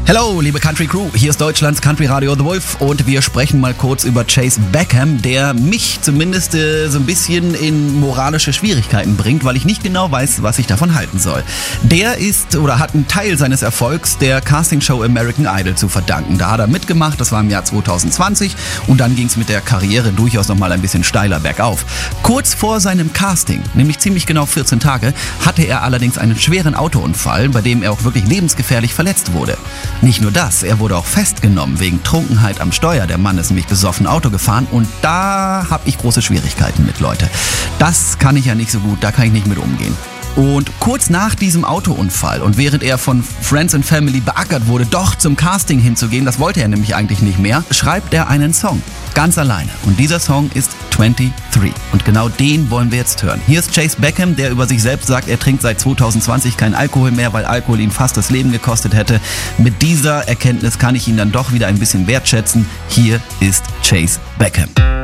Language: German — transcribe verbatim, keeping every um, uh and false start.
Hello, liebe Country Crew, hier ist Deutschlands Country Radio The Wolf und wir sprechen mal kurz über Chase Beckham, der mich zumindest äh, so ein bisschen in moralische Schwierigkeiten bringt, weil ich nicht genau weiß, was ich davon halten soll. Der ist oder hat einen Teil seines Erfolgs der Castingshow American Idol zu verdanken. Da hat er mitgemacht, das war im Jahr zwanzig zwanzig und dann ging es mit der Karriere durchaus nochmal ein bisschen steiler bergauf. Kurz vor seinem Casting, nämlich ziemlich genau vierzehn Tage, hatte er allerdings einen schweren Autounfall, bei dem er auch wirklich lebensgefährlich verletzt wurde. Nicht nur das, er wurde auch festgenommen wegen Trunkenheit am Steuer. Der Mann ist nämlich besoffen Auto gefahren und da habe ich große Schwierigkeiten mit, Leute. Das kann ich ja nicht so gut, da kann ich nicht mit umgehen. Und kurz nach diesem Autounfall und während er von Friends and Family beackert wurde, doch zum Casting hinzugehen, das wollte er nämlich eigentlich nicht mehr, schreibt er einen Song, ganz alleine. Und dieser Song ist twenty-three. Und genau den wollen wir jetzt hören. Hier ist Chase Beckham, der über sich selbst sagt, er trinkt seit zwanzig zwanzig keinen Alkohol mehr, weil Alkohol ihn fast das Leben gekostet hätte. Mit dieser Erkenntnis kann ich ihn dann doch wieder ein bisschen wertschätzen. Hier ist Chase Beckham.